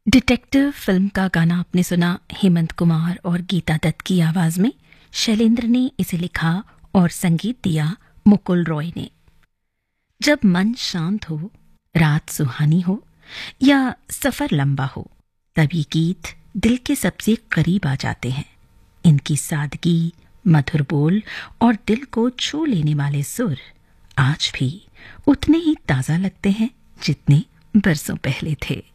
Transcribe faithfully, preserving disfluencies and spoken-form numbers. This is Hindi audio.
डिटेक्टिव फिल्म का गाना आपने सुना हेमंत कुमार और गीता दत्त की आवाज में। शैलेंद्र ने इसे लिखा और संगीत दिया मुकुल रॉय ने। जब मन शांत हो, रात सुहानी हो या सफर लंबा हो, तब ये गीत दिल के सबसे करीब आ जाते हैं। इनकी सादगी, मधुर बोल और दिल को छू लेने वाले सुर आज भी उतने ही ताजा लगते हैं जितने बरसों पहले थे।